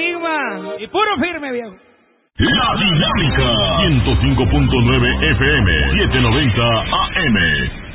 Enigma. Y puro firme, viejo. La Dinámica 105.9 FM 790 AM.